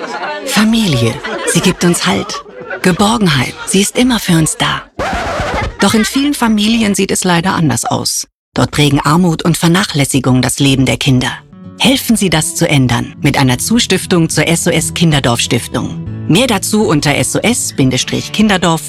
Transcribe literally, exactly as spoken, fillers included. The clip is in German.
Familie, sie gibt uns Halt. Geborgenheit, sie ist immer für uns da. Doch in vielen Familien sieht es leider anders aus. Dort prägen Armut und Vernachlässigung das Leben der Kinder. Helfen Sie, das zu ändern mit einer Zustiftung zur S O S Kinderdorf Stiftung. Mehr dazu unter S O S Kinderdorf